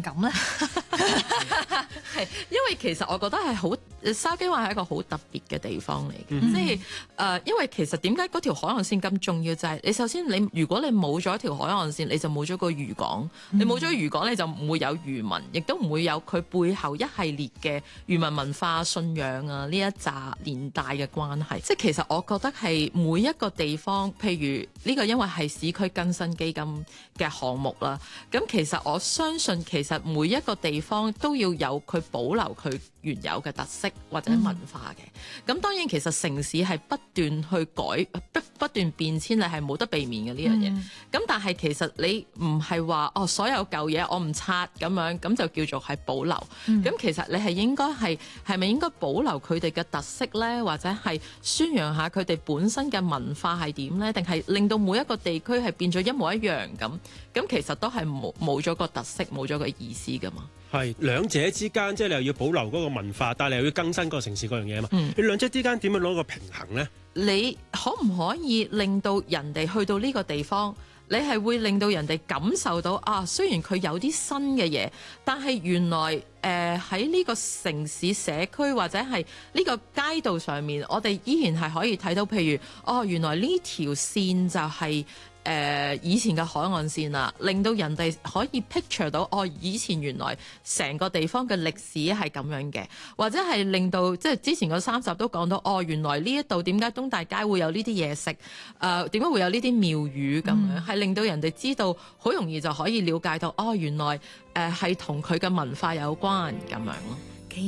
感咧？ 係因為其實我覺得係好筲箕灣係一個好特別嘅地方嚟嘅，即係因為其實點解嗰條海岸線咁重要就係、你首先如果你冇咗一條海岸線，你就冇咗個漁港，你冇咗漁港你就唔會有漁民，亦都唔會有佢背後一系列嘅漁民文化信仰啊呢一紮連帶嘅關係。即係其實我覺得係每一個地方，譬如呢個因為係市區更新基金嘅項目啦，咁其實我相信其實每一個地方都要有佢保留佢原有嘅特色或者文化嘅。咁當然其實城市係不斷去不斷變遷，你係冇得避免嘅呢樣嘢。咁但係其實你唔係話所有舊嘢我唔拆咁樣，咁就叫做係保留。咁其實你係應該係咪應該保留佢哋嘅特色呢？或者係宣揚下佢哋本身嘅文化係點呢？定係令到每一個地區係變咗一模一樣咁？咁其實都係冇咗個特色，冇咗個意思噶嘛。 係兩者之間，即係你又要保留嗰個文化，但係你又要更新個城市嗰樣嘢啊嘛。你兩者之間點樣攞個平衡呢？ 你可唔可以令到人哋去到呢個地方，你係會令到人哋感受到雖然佢有啲新嘅嘢，但係原來喺呢個城市社區或者係呢個街道上面，我哋依然係可以睇到，譬如原來呢條線就係以前嘅海岸線啦，令到人哋可以 picture 到以前原來成個地方嘅歷史係咁樣嘅，或者係令到即係之前嗰3集都講到原來呢一度點解東大街會有呢啲嘢食，點解會有呢啲廟宇咁樣，係令到人哋知道好容易就可以了解到原來係同佢嘅文化有關咁樣咯。